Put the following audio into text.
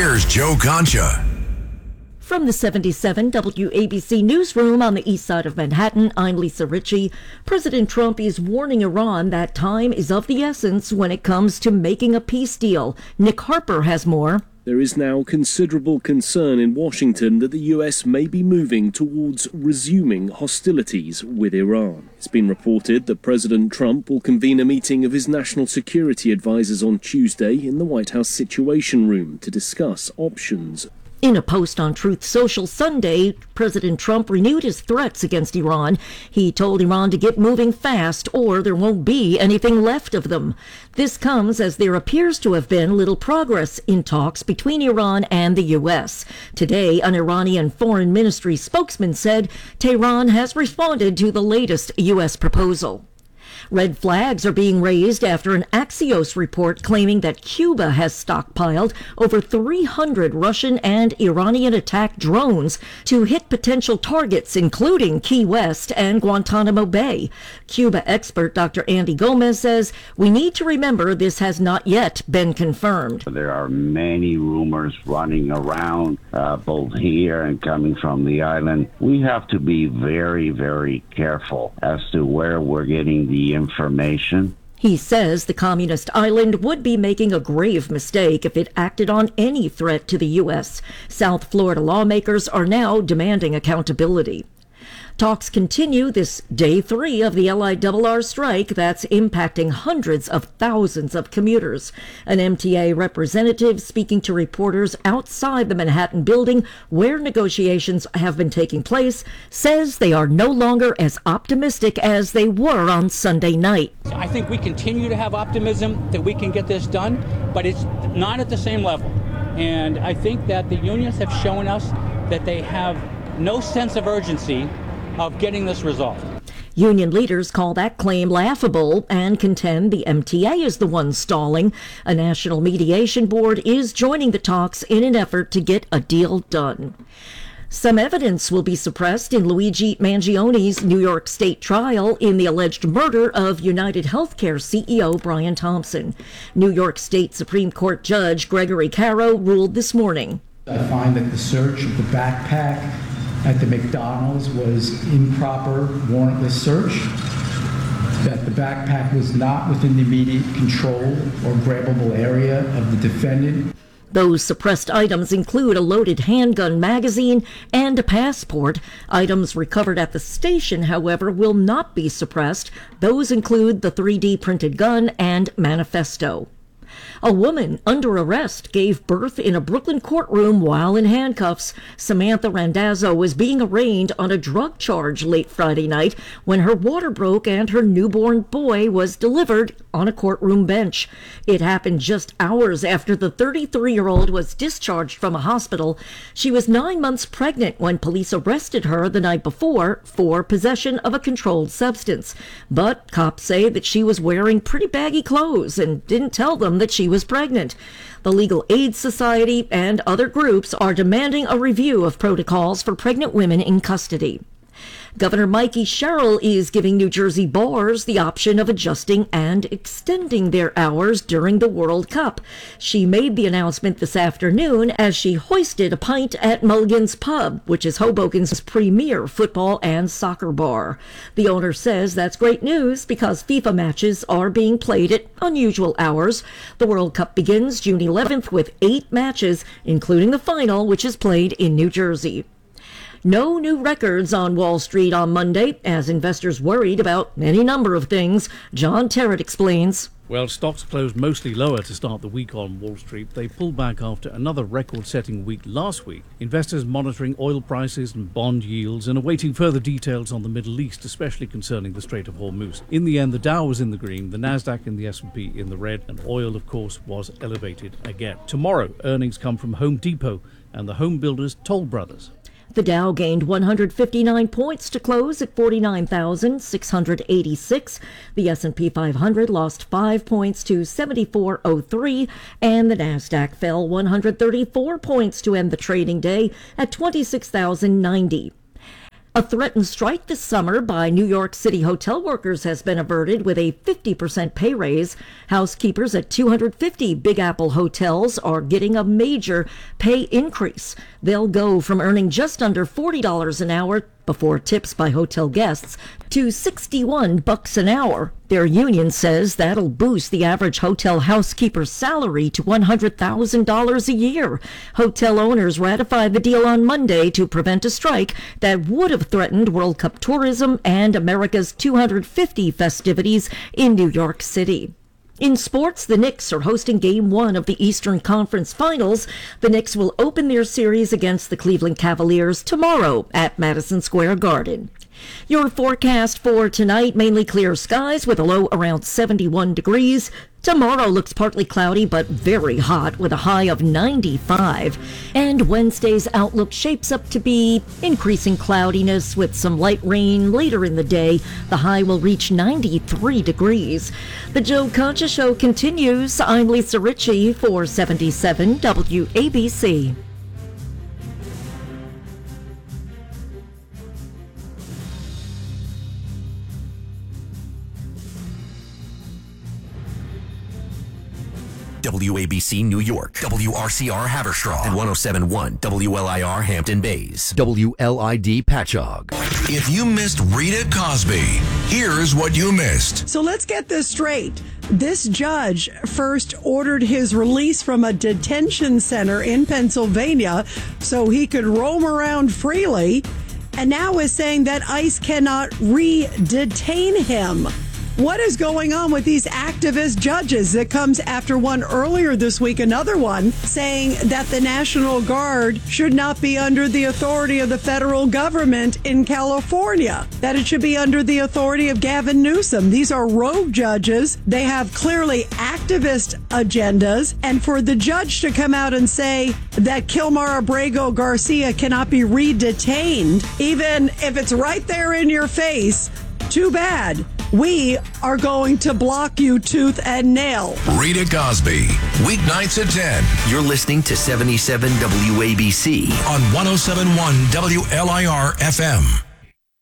Here's Joe Concha. From the 77 WABC newsroom on the east side of Manhattan, I'm Lisa Ritchie. President Trump is warning Iran that time is of the essence when it comes to making a peace deal. Nick Harper has more. There is now considerable concern in Washington that the U.S. may be moving towards resuming hostilities with Iran. It's been reported that President Trump will convene a meeting of his national security advisors on Tuesday in the White House Situation Room to discuss options. In a post on Truth Social Sunday, President Trump renewed his threats against Iran. He told Iran to get moving fast or there won't be anything left of them. This comes as there appears to have been little progress in talks between Iran and the U.S. Today, an Iranian foreign ministry spokesman said Tehran has responded to the latest U.S. proposal. Red flags are being raised after an Axios report claiming that Cuba has stockpiled over 300 Russian and Iranian attack drones to hit potential targets, including Key West and Guantanamo Bay. Cuba expert Dr. Andy Gomez says we need to remember this has not yet been confirmed. There are many rumors running around, both here and coming from the island. We have to be very, very careful as to where we're getting the information. He says the communist island would be making a grave mistake if it acted on any threat to the U.S. South Florida lawmakers are now demanding accountability. Talks continue this day 3 of the LIRR strike that's impacting hundreds of thousands of commuters. An MTA representative speaking to reporters outside the Manhattan building where negotiations have been taking place says they are no longer as optimistic as they were on Sunday night. I think we continue to have optimism that we can get this done, but it's not at the same level. And I think that the unions have shown us that they have no sense of urgency of getting this resolved. Union leaders call that claim laughable and contend the MTA is the one stalling. A national mediation board is joining the talks in an effort to get a deal done. Some evidence will be suppressed in Luigi Mangione's New York State trial in the alleged murder of United Healthcare CEO Brian Thompson. New York State Supreme Court Judge Gregory Caro ruled this morning. I find that the search of the backpack at the McDonald's was improper, warrantless search, that the backpack was not within the immediate control or grabbable area of the defendant. Those suppressed items include a loaded handgun magazine and a passport. Items recovered at the station, however, will not be suppressed. Those include the 3D printed gun and manifesto. A woman under arrest gave birth in a Brooklyn courtroom while in handcuffs. Samantha Randazzo was being arraigned on a drug charge late Friday night when her water broke and her newborn boy was delivered on a courtroom bench. It happened just hours after the 33-year-old was discharged from a hospital. She was 9 months pregnant when police arrested her the night before for possession of a controlled substance. But cops say that she was wearing pretty baggy clothes and didn't tell them that she was pregnant. The Legal Aid Society and other groups are demanding a review of protocols for pregnant women in custody. Governor Mikey Sherrill is giving New Jersey bars the option of adjusting and extending their hours during the World Cup. She made the announcement this afternoon as she hoisted a pint at Mulligan's Pub, which is Hoboken's premier football and soccer bar. The owner says that's great news because FIFA matches are being played at unusual hours. The World Cup begins June 11th with 8 matches, including the final, which is played in New Jersey. No new records on Wall Street on Monday as investors worried about any number of things. John Terrett explains. Well, stocks closed mostly lower to start the week on Wall Street. They pulled back after another record-setting week last week. Investors monitoring oil prices and bond yields and awaiting further details on the Middle East, especially concerning the Strait of Hormuz. In the end, the Dow was in the green, the Nasdaq and the S&P in the red, and oil, of course, was elevated again. Tomorrow, earnings come from Home Depot and the home builders Toll Brothers. The Dow gained 159 points to close at 49,686. The S&P 500 lost 5 points to 7403, and the Nasdaq fell 134 points to end the trading day at 26,090. A threatened strike this summer by New York City hotel workers has been averted with a 50% pay raise. Housekeepers at 250 Big Apple hotels are getting a major pay increase. They'll go from earning just under $40 an hour before tips by hotel guests to $61 an hour. Their union says that'll boost the average hotel housekeeper's salary to $100,000 a year. Hotel owners ratified the deal on Monday to prevent a strike that would have threatened World Cup tourism and America's 250 festivities in New York City. In sports, the Knicks are hosting Game 1 of the Eastern Conference Finals. The Knicks will open their series against the Cleveland Cavaliers tomorrow at Madison Square Garden. Your forecast for tonight, mainly clear skies with a low around 71 degrees. Tomorrow looks partly cloudy but very hot with a high of 95. And Wednesday's outlook shapes up to be increasing cloudiness with some light rain later in the day. The high will reach 93 degrees. The Joe Concha Show continues. I'm Lisa Ritchie for 77 WABC. WABC New York, WRCR Haverstraw, and 107.1 WLIR Hampton Bays, WLID Patchogue. If you missed Rita Cosby, here's what you missed. So let's get this straight. This judge first ordered his release from a detention center in Pennsylvania so he could roam around freely, and now is saying that ICE cannot re-detain him. What is going on with these activist judges? It comes after one earlier this week, another one, saying that the National Guard should not be under the authority of the federal government in California, that it should be under the authority of Gavin Newsom. These are rogue judges. They have clearly activist agendas. And for the judge to come out and say that Kilmar Abrego Garcia cannot be re-detained, even if it's right there in your face, too bad. We are going to block you tooth and nail. Rita Cosby, weeknights at 10. You're listening to 77 WABC On 107.1 WLIR FM.